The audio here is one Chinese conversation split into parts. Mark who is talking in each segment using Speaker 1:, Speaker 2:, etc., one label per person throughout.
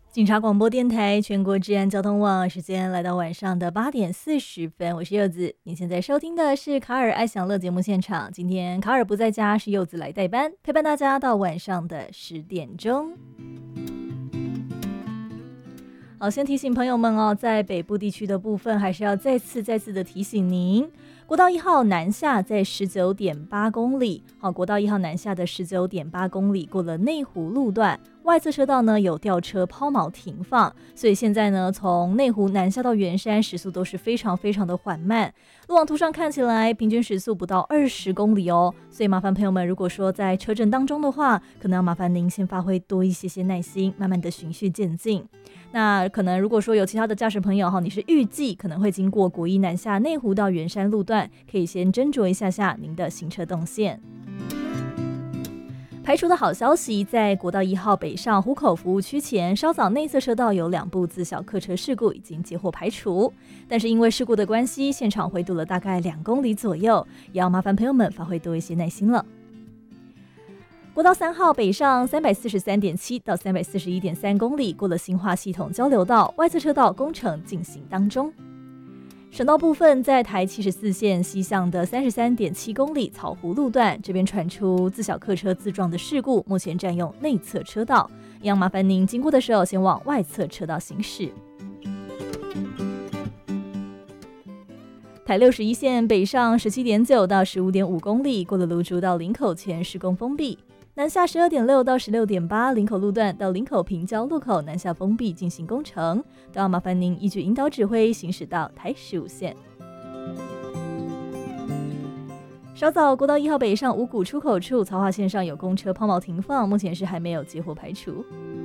Speaker 1: 警察广播电台全国治安交通网，时间来到晚上的8点40分，我是柚子。您现在收听的是卡尔爱享乐节目现场，今天卡尔不在家，是柚子来代班，陪伴大家到晚上的10点钟。好，先提醒朋友们哦，在北部地区的部分，还是要再次的提醒您，国道1号南下在 19.8 公里，好，国道1号南下的 19.8 公里过了内湖路段，外侧车道呢有吊车抛锚停放，所以现在呢从内湖南下到圆山时速都是非常的缓慢，路网图上看起来平均时速不到20公里哦，所以麻烦朋友们如果说在车阵当中的话，可能要麻烦您先发挥多一些耐心，慢慢的循序渐进。那可能如果说有其他的驾驶朋友你是预计可能会经过国一南下内湖到圆山路段，可以先斟酌一下您的行车动线。排除的好消息，在国道1号北上湖口服务区前，稍早内侧车道有2部自小客车事故已经接获排除，但是因为事故的关系，现场回堵了大概2公里左右，也要麻烦朋友们发挥多一些耐心了。国道3号北上 343.7 到 341.3 公里，过了新化系统交流道，外侧车道工程进行当中。省道部分，在台74线西向的 33.7 公里草湖路段，这边传出自小客车自撞的事故，目前占用内侧车道，一样麻烦您经过的时候先往外侧车道行驶。台61线北上 17.9 到 15.5 公里，过了芦竹到林口前施工封闭，南下 12.6 到 16.8 林口路段到林口平交路口南下封闭进行工程，都要麻烦您依据引导指挥行驶到台15线。稍早国道1号北上五股出口处曹化线上有公车抛锚停放，目前是还没有接获排除。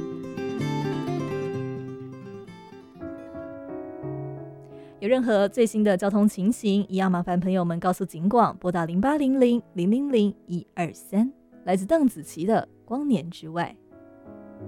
Speaker 1: 有任何最新的交通情形，一样麻烦朋友们告诉警广，拨打0800 000 123。来自邓紫棋的《光年之外》。